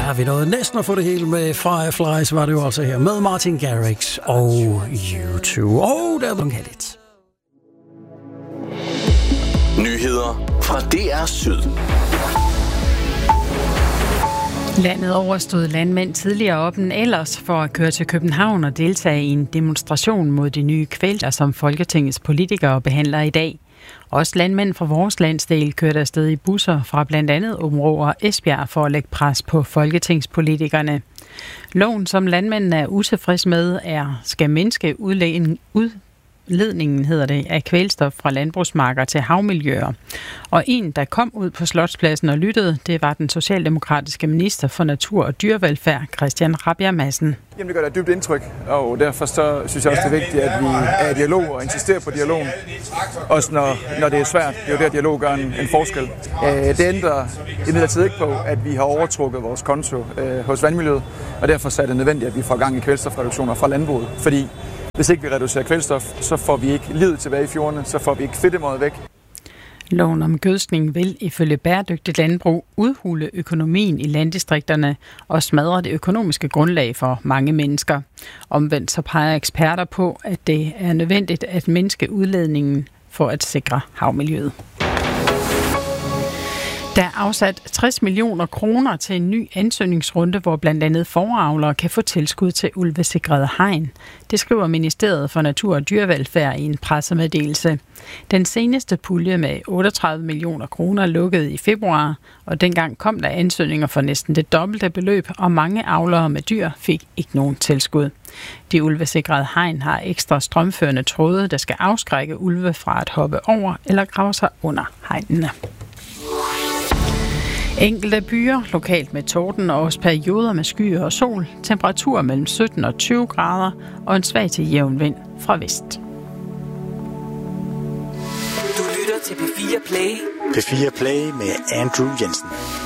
Ja, vi nåede næsten at få det hele med Fireflies, var det jo altså her med Martin Garrix og U2. Og der var lidt. Nyheder fra DR Syd. Landet overstod landmænd tidligere op end ellers for at køre til København og deltage i en demonstration mod de nye kvælter, som Folketingets politikere behandler i dag. Også landmænd fra vores landsdel kørte afsted i busser fra blandt andet Aabenraa og Esbjerg for at lægge pres på folketingspolitikerne. Loven, som landmændene er utilfreds med, skal mindske udledningen hedder det, af kvælstof fra landbrugsmarker til havmiljøer. Og en, der kom ud på Slotspladsen og lyttede, det var den socialdemokratiske minister for natur og dyrevelfærd, Christian Rabjerg Madsen. Jamen, det gør da et dybt indtryk, og derfor så synes jeg også, det er vigtigt, at vi er i dialog og insisterer på dialogen. Også når det er svært. Det er jo der, dialog gør en forskel. Det ændrer imidlertid ikke på, at vi har overtrukket vores konto hos vandmiljøet, og derfor så er det nødvendigt, at vi får gang i kvælstofreduktioner fra landbruget. Fordi hvis ikke vi reducerer kvælstof, så får vi ikke livet tilbage i fjordene, så får vi ikke fedtemøget væk. Loven om gødskning vil ifølge bæredygtigt landbrug udhule økonomien i landdistrikterne og smadre det økonomiske grundlag for mange mennesker. Omvendt så peger eksperter på, at det er nødvendigt at mindske udledningen for at sikre havmiljøet. Der er afsat 60 millioner kroner til en ny ansøgningsrunde, hvor blandt andet fåreavlere kan få tilskud til ulvesikrede hegn. Det skriver Ministeriet for Natur og Dyrevelfærd i en pressemeddelelse. Den seneste pulje med 38 millioner kroner lukkede i februar, og dengang kom der ansøgninger for næsten det dobbelte beløb, og mange avlere med dyr fik ikke nogen tilskud. De ulvesikrede hegn har ekstra strømførende tråde, der skal afskrække ulve fra at hoppe over eller grave sig under hegnene. Enkelte byer, lokalt med torden og også perioder med skyer og sol, temperatur mellem 17 og 20 grader og en svag til jævn vind fra vest. Du lytter til P4 Play. P4 Play med Andrew Jensen.